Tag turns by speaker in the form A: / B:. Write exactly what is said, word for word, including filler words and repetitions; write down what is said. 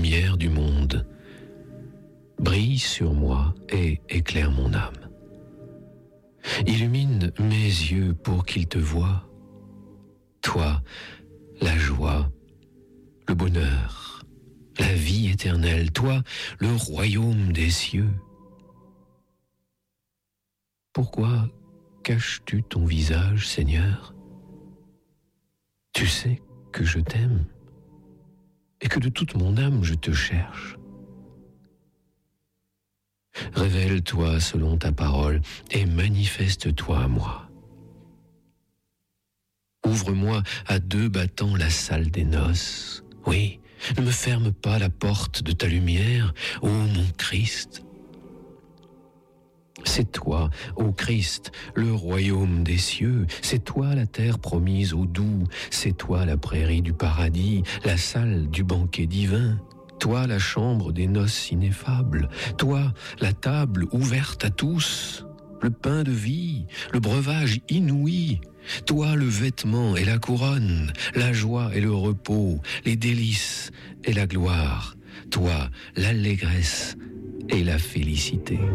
A: lumière du monde. Brille sur moi et éclaire mon âme. Illumine mes yeux pour qu'ils te voient. Toi, la joie, le bonheur, la vie éternelle, toi, le royaume des cieux. Pourquoi caches-tu ton visage, Seigneur? Tu sais que je t'aime et que de toute mon âme je te cherche. Révèle-toi selon ta parole et manifeste-toi à moi. Ouvre-moi à deux battants la salle des noces. Oui, ne me ferme pas la porte de ta lumière, ô mon Christ. C'est toi, ô Christ, le royaume des cieux, c'est toi la terre promise aux doux, c'est toi la prairie du paradis, la salle du banquet divin. Toi la chambre des noces ineffables, toi la table ouverte à tous, le pain de vie, le breuvage inouï, toi le vêtement et la couronne, la joie et le repos, les délices et la gloire, toi l'allégresse et la félicité.